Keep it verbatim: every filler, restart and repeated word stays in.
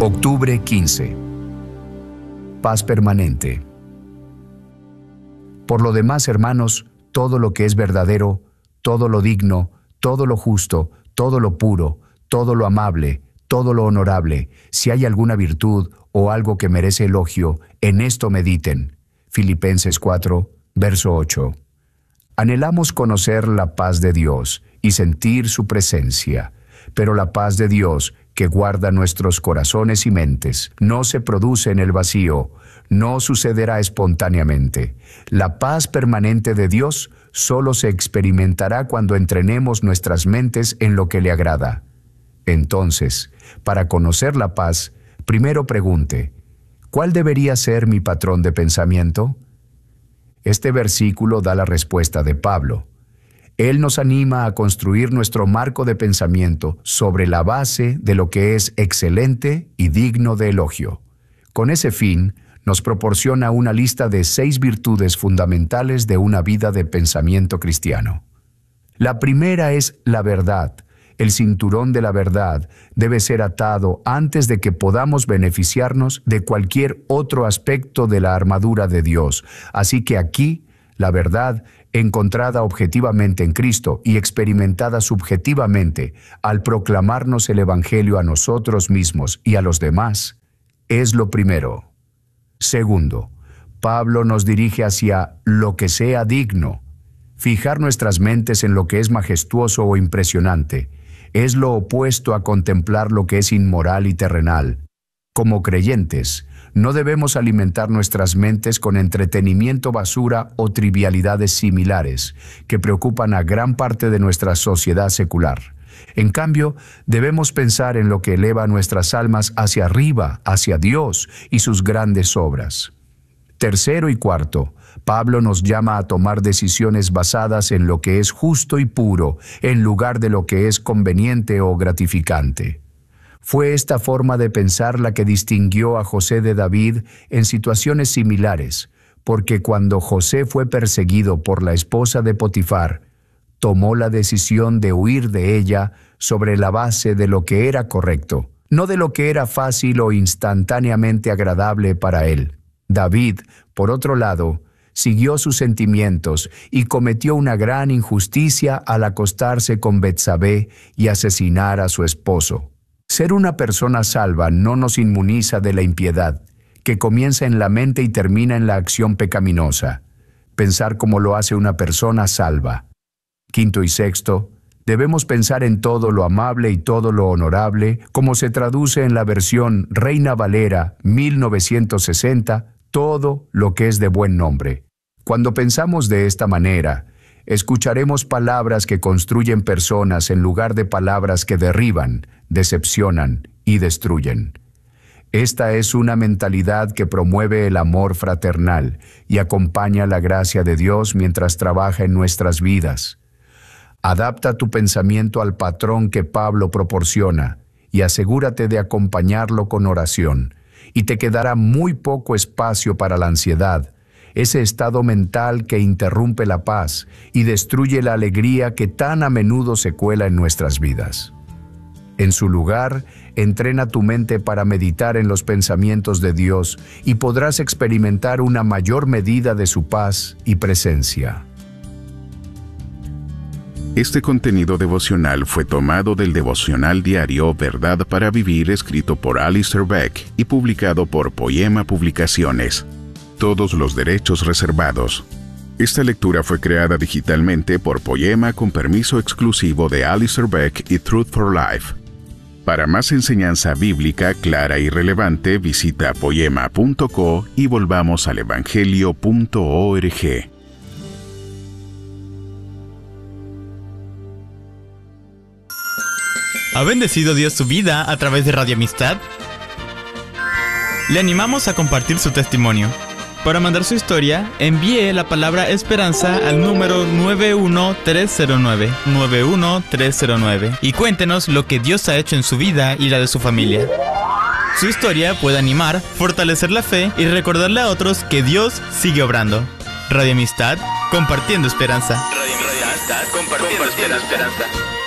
Octubre quince. Paz permanente. Por lo demás, hermanos, todo lo que es verdadero, todo lo digno, todo lo justo, todo lo puro, todo lo amable, todo lo honorable, si hay alguna virtud o algo que merece elogio, en esto mediten. Filipenses cuatro, verso ocho. Anhelamos conocer la paz de Dios y sentir su presencia, pero la paz de Dios, que guarda nuestros corazones y mentes, no se produce en el vacío, no sucederá espontáneamente. La paz permanente de Dios solo se experimentará cuando entrenemos nuestras mentes en lo que le agrada. Entonces, para conocer la paz, primero pregunte, ¿cuál debería ser mi patrón de pensamiento? Este versículo da la respuesta de Pablo. Él nos anima a construir nuestro marco de pensamiento sobre la base de lo que es excelente y digno de elogio. Con ese fin, nos proporciona una lista de seis virtudes fundamentales de una vida de pensamiento cristiano. La primera es la verdad. El cinturón de la verdad debe ser atado antes de que podamos beneficiarnos de cualquier otro aspecto de la armadura de Dios. Así que aquí, la verdad, encontrada objetivamente en Cristo y experimentada subjetivamente al proclamarnos el Evangelio a nosotros mismos y a los demás, es lo primero. Segundo, Pablo nos dirige hacia lo que sea digno. Fijar nuestras mentes en lo que es majestuoso o impresionante es lo opuesto a contemplar lo que es inmoral y terrenal. Como creyentes, no debemos alimentar nuestras mentes con entretenimiento basura o trivialidades similares que preocupan a gran parte de nuestra sociedad secular. En cambio, debemos pensar en lo que eleva nuestras almas hacia arriba, hacia Dios y sus grandes obras. Tercero y cuarto, Pablo nos llama a tomar decisiones basadas en lo que es justo y puro, en lugar de lo que es conveniente o gratificante. Fue esta forma de pensar la que distinguió a José de David en situaciones similares, porque cuando José fue perseguido por la esposa de Potifar, tomó la decisión de huir de ella sobre la base de lo que era correcto, no de lo que era fácil o instantáneamente agradable para él. David, por otro lado, siguió sus sentimientos y cometió una gran injusticia al acostarse con Betsabé y asesinar a su esposo. Ser una persona salva no nos inmuniza de la impiedad, que comienza en la mente y termina en la acción pecaminosa. Pensar como lo hace una persona salva. Quinto y sexto, debemos pensar en todo lo amable y todo lo honorable, como se traduce en la versión Reina Valera mil novecientos sesenta, todo lo que es de buen nombre. Cuando pensamos de esta manera, escucharemos palabras que construyen personas en lugar de palabras que derriban, decepcionan y destruyen. Esta es una mentalidad que promueve el amor fraternal y acompaña la gracia de Dios mientras trabaja en nuestras vidas. Adapta tu pensamiento al patrón que Pablo proporciona y asegúrate de acompañarlo con oración, y te quedará muy poco espacio para la ansiedad, ese estado mental que interrumpe la paz y destruye la alegría que tan a menudo se cuela en nuestras vidas. En su lugar, entrena tu mente para meditar en los pensamientos de Dios y podrás experimentar una mayor medida de su paz y presencia. Este contenido devocional fue tomado del devocional diario Verdad para Vivir, escrito por Alistair Beck y publicado por Poema Publicaciones. Todos los derechos reservados. Esta lectura fue creada digitalmente por Poema con permiso exclusivo de Alistair Beck y Truth for Life. Para más enseñanza bíblica clara y relevante, visita poema punto co y volvamos al evangelio punto org. ¿Ha bendecido Dios su vida a través de Radio Amistad? Le animamos a compartir su testimonio. Para mandar su historia, envíe la palabra esperanza al número nueve uno tres cero nueve, nueve uno tres cero nueve y cuéntenos lo que Dios ha hecho en su vida y la de su familia. Su historia puede animar, fortalecer la fe y recordarle a otros que Dios sigue obrando. Radio Amistad, compartiendo esperanza. Radio Amistad, compartiendo esperanza.